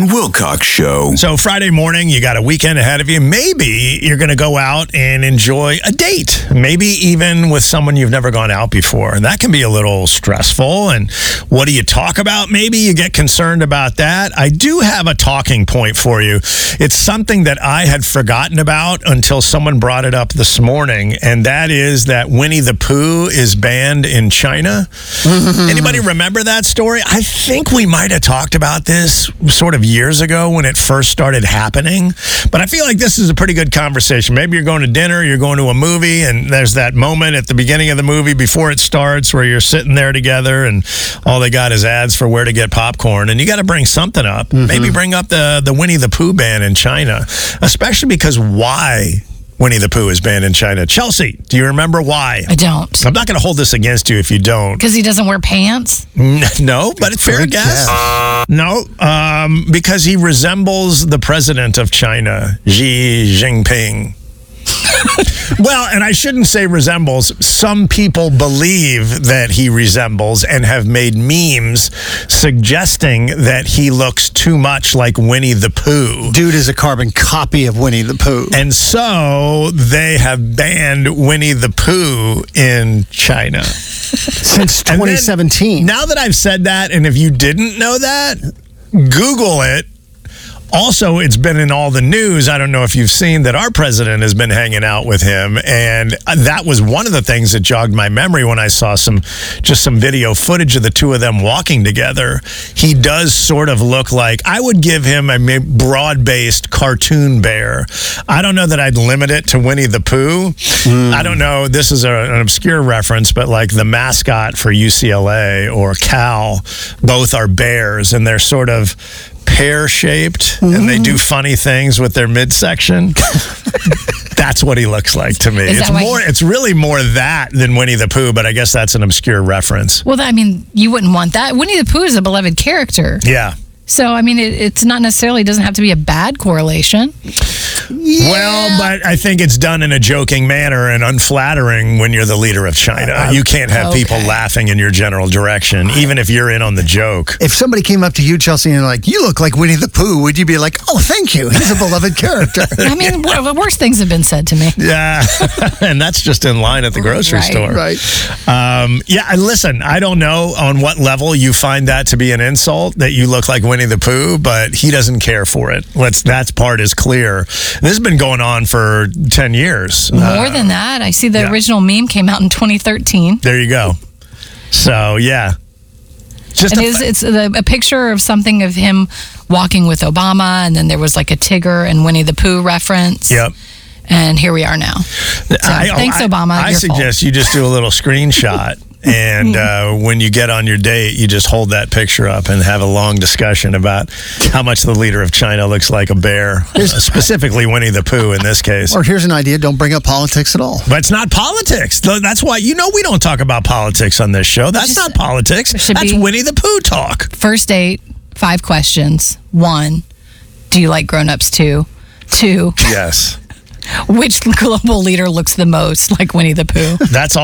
Wilcox Show. So Friday morning, you got a weekend ahead of you. Maybe you're going to go out and enjoy a date. Maybe even with someone you've never gone out before. And that can be a little stressful. And what do you talk about? Maybe you get concerned about that. I do have a talking point for you. It's something that I had forgotten about until someone brought it up this morning. And that is that Winnie the Pooh is banned in China. Anybody remember that story? I think we might have talked about this sort of years ago when it first started happening. But I feel like this is a pretty good conversation. Maybe you're going to dinner, you're going to a movie, and there's that moment at the beginning of the movie before it starts where you're sitting there together and all they got is ads for where to get popcorn. And you got to bring something up. Maybe bring up the Winnie the Pooh ban in China, especially because why Winnie the Pooh is banned in China. Chelsea, do you remember why? I don't. I'm not going to hold this against you if you don't. Because he doesn't wear pants? No, but it's fair guess. No, because he resembles the president of China, Xi Jinping. Well, and I shouldn't say resembles. Some people believe that he resembles and have made memes suggesting that he looks too much like Winnie the Pooh. Dude is a carbon copy of Winnie the Pooh. And so they have banned Winnie the Pooh in China. Since 2017. Now that I've said that, and if you didn't know that, Google it. Also, it's been in all the news. I don't know if you've seen that our president has been hanging out with him. And that was one of the things that jogged my memory when I saw some video footage of the two of them walking together. He does sort of look like, I would give him a broad-based cartoon bear. I don't know that I'd limit it to Winnie the Pooh. I don't know. This is an obscure reference, but like the mascot for UCLA or Cal, both are bears, and they're sort of pear-shaped, and they do funny things with their midsection. That's what he looks like to me. It's really more that than Winnie the Pooh, but I guess that's an obscure reference. Well, I mean, you wouldn't want that. Winnie the Pooh is a beloved character. Yeah. So, I mean, it's not necessarily, doesn't have to be a bad correlation. Yeah. Well, but I think it's done in a joking manner and unflattering when you're the leader of China. You can't have people laughing in your general direction, even if you're in on the joke. If somebody came up to you, Chelsea, and like, you look like Winnie the Pooh, would you be like, oh, thank you, he's a beloved character? I mean, worse things have been said to me. Yeah, and that's just in line at the grocery store. Right. Yeah, listen, I don't know on what level you find that to be an insult, that you look like Winnie the Pooh, but he doesn't care for it. That part is clear. This has been going on for 10 years. More than that. I see the original meme came out in 2013. There you go. So, yeah. It's a picture of something of him walking with Obama, and then there was like a Tigger and Winnie the Pooh reference. Yep. And here we are now. So, thanks, Obama. I suggest you just do a little screenshot. And when you get on your date, you just hold that picture up and have a long discussion about how much the leader of China looks like a bear, specifically Winnie the Pooh in this case. Or here's an idea, don't bring up politics at all. But it's not politics. That's why, we don't talk about politics on this show. That's not politics. That's Winnie the Pooh talk. First date, 5 questions. 1, do you like grown-ups too? 2, yes. Which global leader looks the most like Winnie the Pooh? That's all.